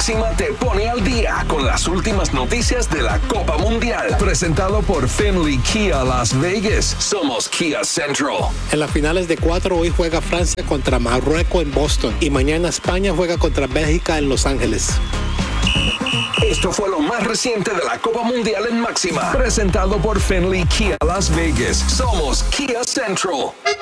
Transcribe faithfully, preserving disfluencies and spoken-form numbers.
Máxima te pone al día con las últimas noticias de la Copa Mundial. Presentado por Finley Kia Las Vegas. Somos Kia Central. En las finales de cuatro, hoy juega Francia contra Marruecos en Boston y mañana España juega contra Bélgica en Los Ángeles. Esto fue lo más reciente de la Copa Mundial en Máxima. Presentado por Finley Kia Las Vegas. Somos Kia Central.